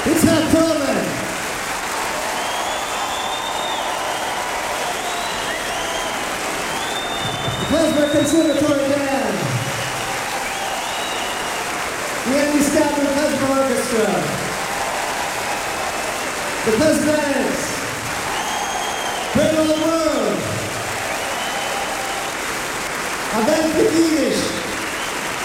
Itzhak Perlman. The Klezmer Conservatory Band. The Andy Statler Klezmer Orchestra. The Klezmans. Bring all the world. Aven Kiddish.